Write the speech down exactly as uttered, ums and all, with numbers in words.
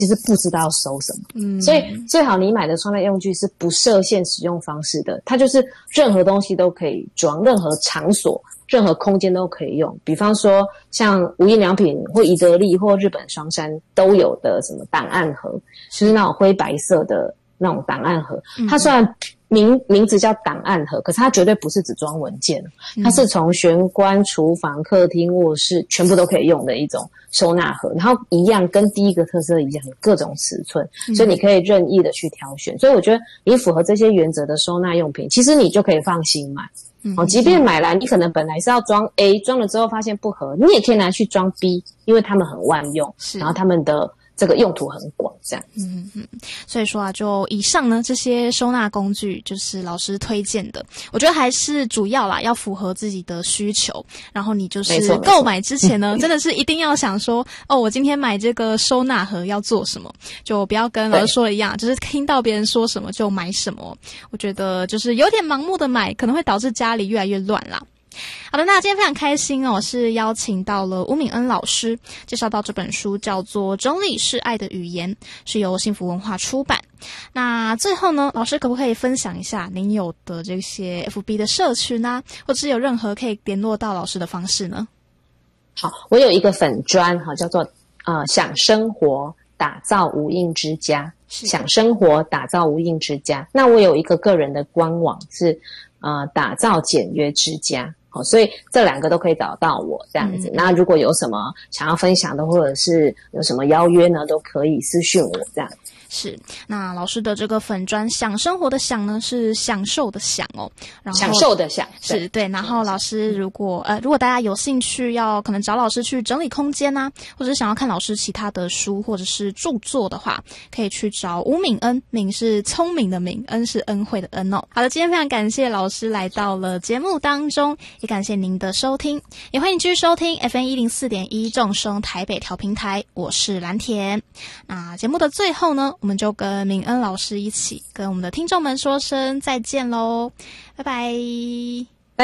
其实不知道要收什么。嗯，所以最好你买的收纳用具是不设限使用方式的，它就是任何东西都可以装，任何场所任何空间都可以用。比方说像无印良品或宜得利或日本双山都有的什么档案盒，就是那种灰白色的那种档案盒，它虽然名名字叫档案盒，可是它绝对不是只装文件，它是从玄关、厨房、客厅、卧室全部都可以用的一种收纳盒。然后一样跟第一个特色一样，有各种尺寸，所以你可以任意的去挑选。所以我觉得你符合这些原则的收纳用品，其实你就可以放心买。哦，即便买来你可能本来是要装 A， 装了之后发现不合，你也可以拿去装 B， 因为他们很万用，然后他们的这个用途很广，这样。 嗯嗯，所以说啊，就以上呢这些收纳工具就是老师推荐的，我觉得还是主要啦，要符合自己的需求。然后你就是购买之前呢，真的是一定要想说，哦，我今天买这个收纳盒要做什么，就不要跟老师说的一样，就是听到别人说什么就买什么。我觉得就是有点盲目的买，可能会导致家里越来越乱啦。好的，那今天非常开心哦，是邀请到了吴敏恩老师，介绍到这本书叫做《整理是爱的语言》，是由幸福文化出版。那最后呢，老师可不可以分享一下您有的这些 F B 的社群啊，或者是有任何可以联络到老师的方式呢？ 好，我有一个粉专哈，叫做呃想生活打造无印之家，想生活打造无印之家。那我有一个个人的官网是呃打造简约之家。好，所以这两个都可以找到我这样子。嗯、那如果有什么想要分享的，或者是有什么邀约呢，都可以私讯我这样子。 是，那老师的这个粉专想生活的想呢是享受的享哦，然后享受的享是对。然后老师如果呃如果大家有兴趣要可能找老师去整理空间啊，或者是想要看老师其他的书或者是著作的话，可以去找吴敏恩，敏是聪明的敏，恩是恩惠的恩哦。好的，今天非常感谢老师来到了节目当中，也感谢您的收听，也欢迎继续收听 F M 一零四点一 正声台北调频台，我是蓝田。那节目的最后呢，我们就跟敏恩老师一起跟我们的听众们说声再见咯，拜拜。